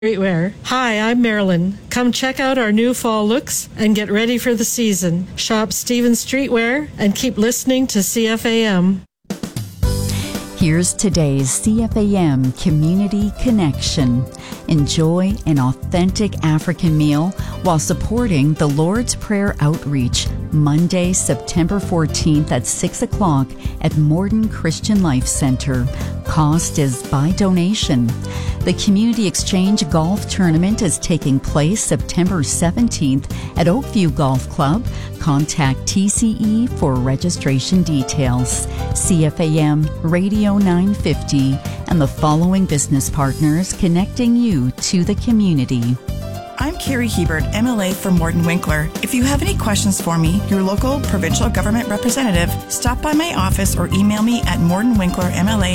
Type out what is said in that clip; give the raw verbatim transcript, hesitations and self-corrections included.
Streetwear. Hi, I'm Marilyn. Come check out our new fall looks and get ready for the season. Shop Stevens Streetwear and keep listening to C F A M. Here's today's C F A M Community Connection. Enjoy an authentic African meal while supporting the Lord's Prayer Outreach Monday, September fourteenth at six o'clock at Morden Christian Life Center. Cost is by donation. The Community Exchange Golf Tournament is taking place September seventeenth at Oakview Golf Club. Contact T C E for registration details. C F A M Radio nine fifty and the following business partners connecting you to the community. I'm Carrie Hebert, M L A for Morden Winkler. If you have any questions for me, your local provincial government representative, stop by my office or email me at mordenwinklermla